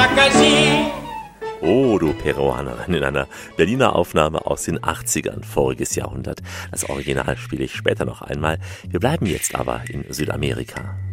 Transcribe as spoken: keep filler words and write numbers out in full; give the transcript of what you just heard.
Oh, du Peruanerin, in einer Berliner Aufnahme aus den achtzigern, voriges Jahrhundert. Das Original spiele ich später noch einmal. Wir bleiben jetzt aber in Südamerika.